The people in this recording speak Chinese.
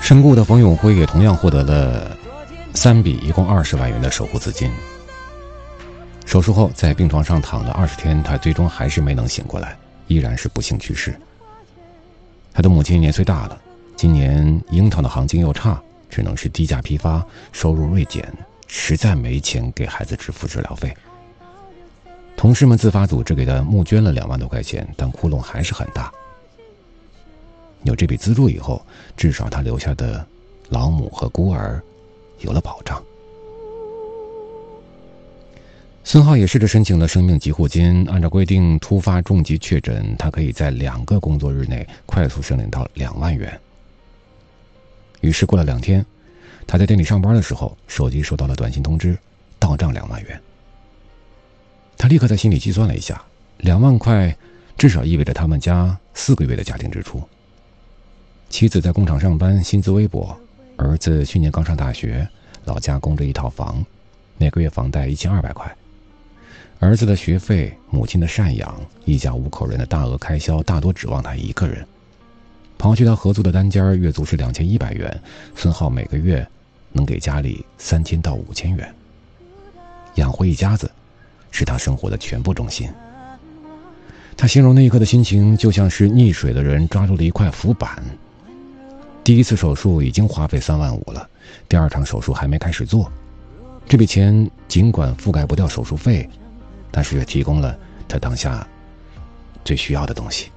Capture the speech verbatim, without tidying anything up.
身故的冯永辉也同样获得了三笔一共二十万元的守护资金。手术后在病床上躺了二十天，他最终还是没能醒过来，依然是不幸去世。他的母亲年岁大了，今年樱桃的行情又差，只能是低价批发，收入锐减，实在没钱给孩子支付治疗费。同事们自发组织给他募捐了两万多块钱，但窟窿还是很大。有这笔资助以后，至少他留下的老母和孤儿有了保障。孙浩也试着申请了生命给护金，按照规定突发重疾确诊，他可以在两个工作日内快速申领到两万元。于是过了两天，他在店里上班的时候，手机收到了短信通知，到账两万元。他立刻在心里计算了一下，两万块至少意味着他们家四个月的家庭支出。妻子在工厂上班，薪资微薄，儿子去年刚上大学，老家供着一套房，每个月房贷一千二百块。儿子的学费，母亲的赡养，一家五口人的大额开销大多指望他一个人。刨去他合租的单间，月租是两千一百元，孙浩每个月能给家里三千到五千元。养活一家子是他生活的全部重心。他形容那一刻的心情就像是溺水的人抓住了一块浮板。第一次手术已经花费三万五了，第二场手术还没开始做。这笔钱尽管覆盖不掉手术费，但是也提供了他当下最需要的东西。